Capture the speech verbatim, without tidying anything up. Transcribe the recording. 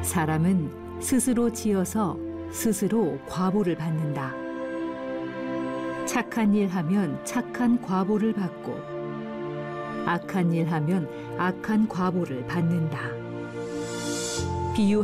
사람은 스스로 지어서 스스로 과보를 받는다. 착한 일 하면 착한 과보를 받고 악한 일 하면 악한 과보를 받는다. 비유